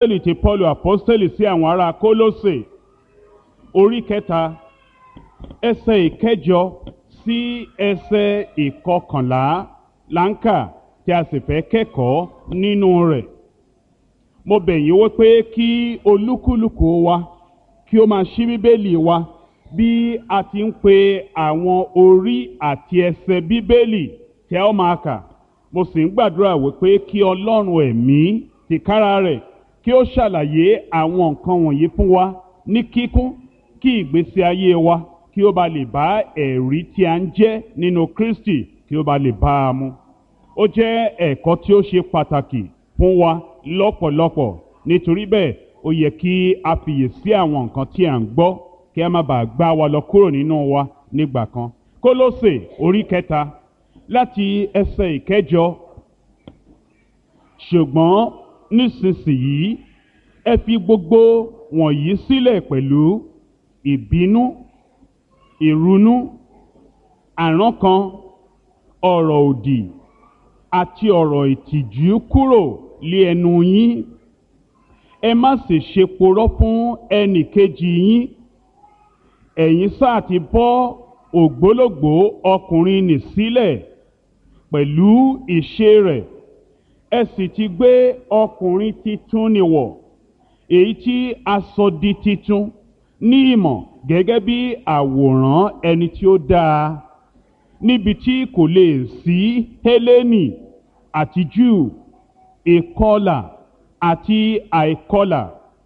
ti Pọ́ọ̀lù àpọ́stélì sí àwọn ará Kólósè orí kẹta ẹsẹ̀ ìkẹjọ sí ẹsẹ̀ ìkọkànlá láǹkà tí a sì fẹ́ kẹ́kọ̀ọ́ nínú rẹ̀. Mo bẹ̀ yín wípé kí olúkúlùkù wa kí ó máa ṣí bíbélì wa bí a ti ń pe àwọn orí àti ẹsẹ̀ bíbélì tí a ó máa kà. Mo sì ń gbàdúrà wípé kí Ọlọ́run ẹ̀mí tìkára rẹ̀ kí ó ṣàlàyé àwọn nǹkan wọ̀nyí fún wa ní kíkún, kí ìgbésí ayé wa kí ó ba lè bá ẹ̀rí tí a ń jẹ́ nínú Kristi kí ó ba lè bá a mu. Ó jẹ́ ẹ̀kọ́ tí ó ṣe pàtàkì fún wa lọ́pọ̀lọpọ̀, nítorí bẹ́ẹ̀ ó yẹ kí a fiyèsí àwọn nǹkan tí à ń gbọ́ kí a má bàa gbá wa lọ kúrò nínú wa nígbà kan. Kólósè orí kẹta láti ẹsẹ̀ ìkẹjọ. Ṣùgbọ́n nísinsìnyí ẹ fi gbogbo wọ̀nyí sílẹ̀ pẹ̀lú ìbínú, ìrunú, àrankàn, ọ̀rọ̀ òdì àti ọ̀rọ̀ ìtìjú kúrò lé ẹnu yín. Ẹ má sì ṣe porọ́ fún ẹnì kejì yín. Ẹ̀yin sáà ti bọ́ ògbólógbòó ọkùnrin nì sílẹ̀ pẹ̀lú ìṣe rẹ̀, ẹ sì ti gbé ọkùnrin titun nì wọ̀, èyí tí a sọ di titun ní ìmọ̀ gẹ́gẹ́ bí àwòrán ẹni tí ó dáa, níbi tí kò lè sí Hélénì àti Júù, ìkọlà àti àìkọlà,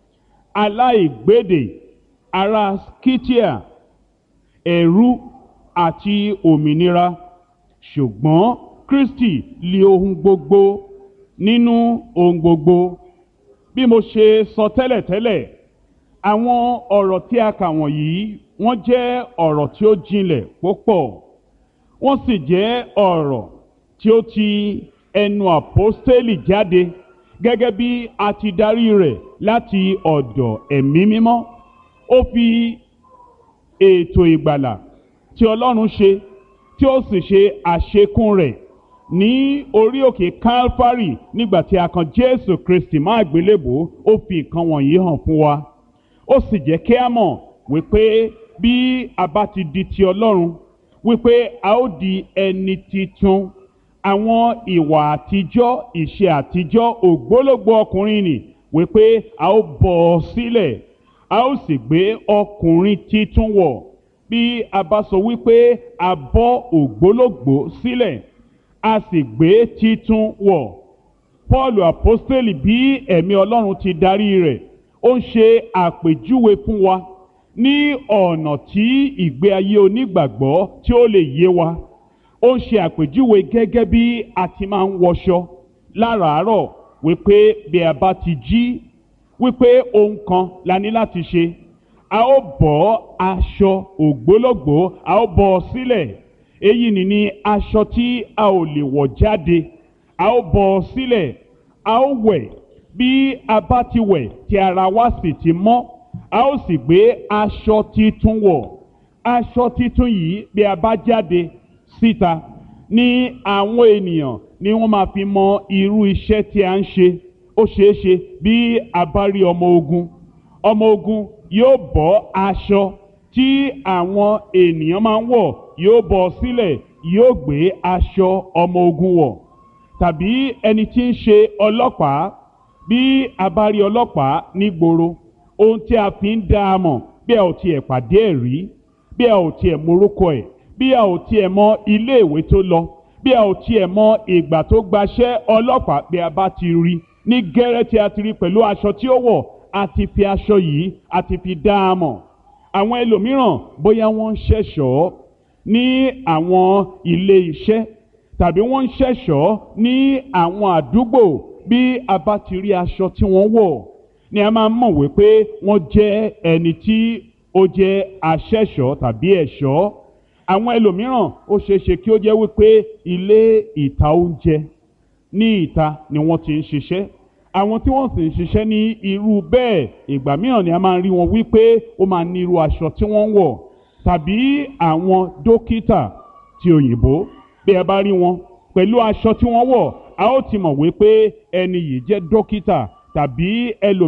aláìgbédè, ará Scythia, ẹ̀rú àti òmìnira. Ṣùgbọ́n Kristi lé ohun gbogbo nínú ohun gbogbo. Bí mo ṣe sọ tẹ́lẹ̀tẹ́lẹ̀, àwọn ọ̀rọ̀ tí a kà wọ̀nyí wọ́n jẹ́ ọ̀rọ̀ tí ó jinlẹ̀ púpọ̀. Wọ́n sì jẹ́ ọ̀rọ̀ tí ó ti ẹnu àpọ́stélì jáde gẹ́gẹ́ bí a ti darí rẹ̀ láti ọ̀dọ̀ ẹ̀mí mímọ́. Ó fi ètò ìgbàlà tí Ọlọ́run ṣe tí ó sì ṣe àṣekún rẹ̀ ní orí òkè Kálfárì nígbà tí a kan Jésù Kristi mọ́ àgbélébùú, ó fi nǹkan wọ̀nyí hàn fún wa. Ó sì jẹ́ kí a mọ̀ wípé bí a bá ti di ti Ọlọ́run, wípé a ó di ẹni titun. Àwọn ìwà àtijọ́, ìṣe àtijọ́, ògbólógbòó ọkùnrin nì, wípé a ó bọ́ ọ sílẹ̀, a ó sì gbé ọkùnrin titun wọ̀. Bí a bá sọ wípé a bọ́ ògbólógbòó sílẹ̀, a sì gbé titun wọ̀, Pọ́ọ̀lù àpọ́stélì bí ẹ̀mí Ọlọ́run ti darí rẹ̀, ó ń ṣe àpèjúwe fún wa ní ọ̀nà tí ìgbé ayé onígbàgbọ́ tí ó lè yé wa. Ó ń ṣe àpèjúwe gẹ́gẹ́ bí a ti máa ń wọṣọ láràárọ̀, wípé bí a bá ti jí, wípé ohun kan la ní láti ṣe. A ó bọ́ aṣọ ògbólógbòó, a ó bọ́ ọ sílẹ̀. Èyí ni aṣọ tí a ò lè wọ̀ jáde, a ó bọ́ ọ sílẹ̀. A ó wẹ̀, bí a bá ti wẹ̀ tí ara wa sì ti mọ́, a ó sì gbé aṣọ titun wọ̀. Aṣọ titun yìí bí a bá jáde síta ní àwọn ènìyàn ni wọ́n máa fi mọ irú iṣẹ́ tí a ń ṣe. Ó ṣeé ṣe bí a bá rí ọmọ ogun yóò bọ́ aṣọ tí àwọn ènìyàn máa ń wọ̀, yóò bọ́ sílẹ̀, yóò gbé aṣọ ọmọ ogun wọ̀. Tàbí ẹni tí ń ṣe ọlọ́pàá, bí a bá rí ọlọ́pàá nígboro, ohun tí a fi ń dá a mọ̀ bí a ò tiẹ̀ pàdé ẹ̀ rí, bí a ò tiẹ̀ morúkọ ẹ̀, bí a ò tiẹ̀ mọ ilé ìwé tó lọ, bí a ò tiẹ̀ mọ ìgbà tó gbaṣẹ́ ọlọ́pàá, bí a bá ti rí ní gẹ́rẹ́ tí a ti rí pẹ̀lú aṣọ tí ó wọ̀, a ti fi aṣọ yìí a ti fi dá a mọ̀. Àwọn ẹlòmíràn bóyá wọ́n ń ṣẹ̀ṣọ́ ní àwọn ilé iṣẹ́ tàbí wọ́n ń ṣẹ̀ṣọ́ ní àwọn àdúgbò, bí a bá ti rí aṣọ tí wọ́n wọ̀ ni a máa mọ̀ wípé wọ́n jẹ́ ẹni tí ó jẹ́ aṣẹ̀ṣọ́ tàbí ẹ̀ṣọ́. Àwọn ẹlòmíràn ó ṣeéṣe kí ó jẹ́ wípé ilé ìta oúnjẹ ní ìta ni wọ́n ti ń ṣiṣẹ́. Àwọn tí wọ́n sì ń ṣiṣẹ́ ní irú bẹ́ẹ̀, ìgbà mìíràn ni a máa ń rí wọn wípé ó máa ní irú aṣọ tí wọ́n ń wọ̀. Tàbí àwọn dókítà ti òyìnbó, bí ẹ bá rí wọn pẹ̀lú aṣọ tí wọ́n wọ̀, a ó ti mọ̀ wípé ẹni yìí jẹ́ dókítà tàbí ẹlòmíràn.